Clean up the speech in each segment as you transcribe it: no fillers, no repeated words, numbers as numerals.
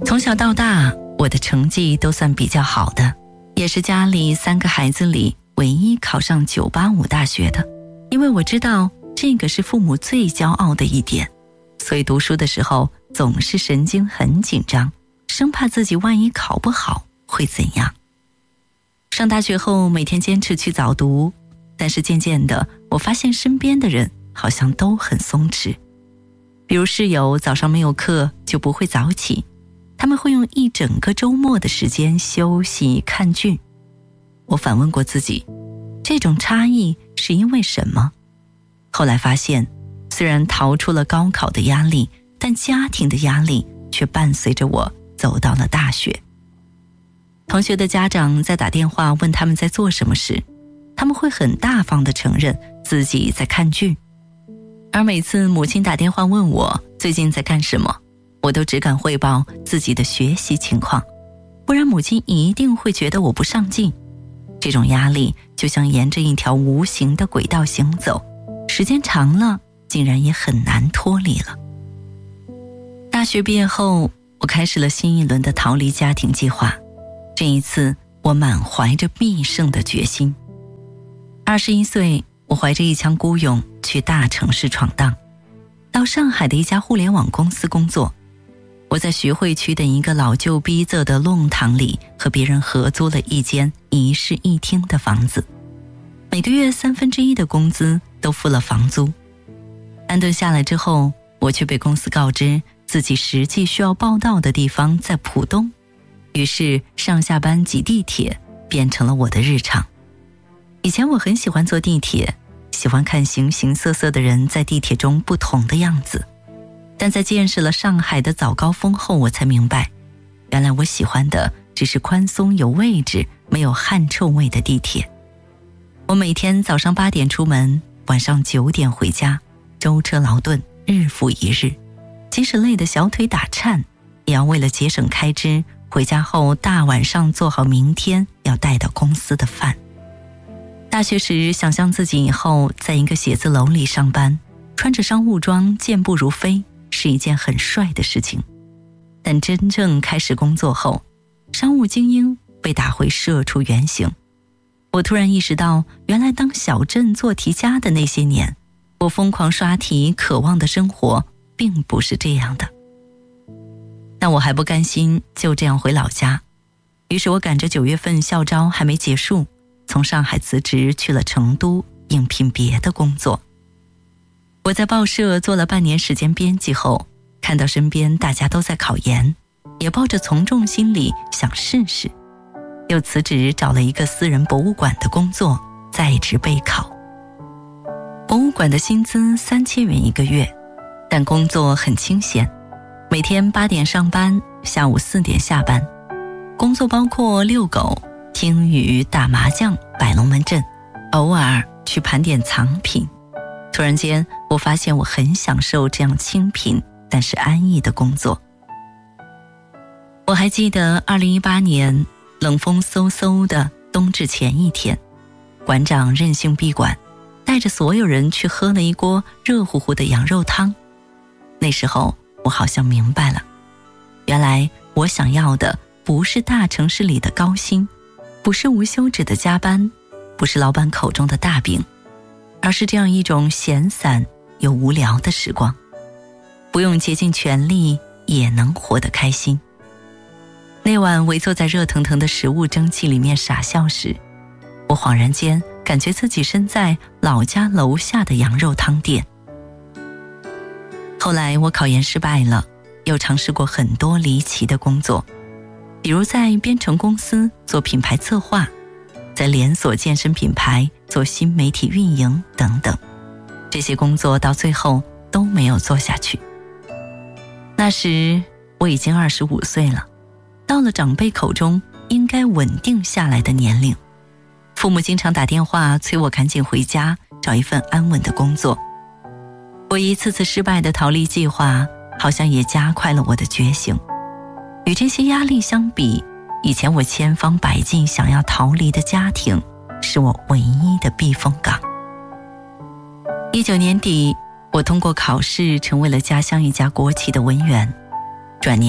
从小到大，我的成绩都算比较好的，也是家里3个孩子里唯一考上985大学的。因为我知道这个是父母最骄傲的一点，所以读书的时候总是神经很紧张，生怕自己万一考不好会怎样。上大学后每天坚持去早读，但是渐渐的我发现身边的人好像都很松弛。比如室友早上没有课就不会早起，他们会用一整个周末的时间休息看剧。我反问过自己，这种差异是因为什么？后来发现，虽然逃出了高考的压力，但家庭的压力却伴随着我走到了大学。同学的家长在打电话问他们在做什么时，他们会很大方地承认自己在看剧。而每次母亲打电话问我最近在干什么，我都只敢汇报自己的学习情况，不然母亲一定会觉得我不上进。这种压力就像沿着一条无形的轨道行走，时间长了，竟然也很难脱离了。大学毕业后，我开始了新一轮的逃离家庭计划。这一次，我满怀着必胜的决心。21岁，我怀着一腔孤勇去大城市闯荡，到上海的一家互联网公司工作。我在徐汇区的一个老旧逼仄的弄堂里和别人合租了一间1室1厅的房子，每个月1/3的工资都付了房租。安顿下来之后，我却被公司告知自己实际需要报到的地方在浦东，于是上下班挤地铁变成了我的日常。以前我很喜欢坐地铁，喜欢看形形色色的人在地铁中不同的样子，但在见识了上海的早高峰后，我才明白，原来我喜欢的只是宽松有位置没有汗臭味的地铁。我每天早上8点出门，晚上9点回家，舟车劳顿，日复一日，即使累得小腿打颤，也要为了节省开支，回家后大晚上做好明天要带到公司的饭。大学时想象自己以后在一个写字楼里上班，穿着商务装健步如飞，是一件很帅的事情。但真正开始工作后，商务精英被打回社畜原形。我突然意识到，原来当小镇做题家的那些年，我疯狂刷题渴望的生活并不是这样的。但我还不甘心就这样回老家，于是我赶着9月份校招还没结束，从上海辞职去了成都应聘别的工作。我在报社做了半年时间编辑后，看到身边大家都在考研，也抱着从众心理想试试，又辞职找了一个私人博物馆的工作，在职备考。博物馆的薪资3000元一个月，但工作很清闲，每天8点上班，下午4点下班。工作包括遛狗、听雨、打麻将、摆龙门阵，偶尔去盘点藏品。突然间，我发现我很享受这样清贫但是安逸的工作。我还记得2018年冷风嗖嗖的冬至前一天，馆长任性闭馆，带着所有人去喝了一锅热乎乎的羊肉汤。那时候我好像明白了，原来我想要的不是大城市里的高薪，不是无休止的加班，不是老板口中的大饼，而是这样一种闲散又无聊的时光，不用竭尽全力也能活得开心。那晚围坐在热腾腾的食物蒸汽里面傻笑时，我恍然间感觉自己身在老家楼下的羊肉汤店。后来我考研失败了，又尝试过很多离奇的工作，比如在编程公司做品牌策划，在连锁健身品牌做新媒体运营等等。这些工作到最后都没有做下去。那时我已经25岁了，到了长辈口中应该稳定下来的年龄。父母经常打电话催我赶紧回家，找一份安稳的工作。我一次次失败的逃离计划，好像也加快了我的觉醒。与这些压力相比，以前我千方百计想要逃离的家庭，是我唯一的避风港。19年底，我通过考试成为了家乡一家国企的文员。转年，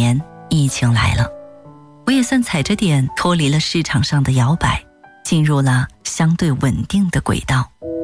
疫情来了，我也算踩着点脱离了市场上的摇摆，进入了相对稳定的轨道。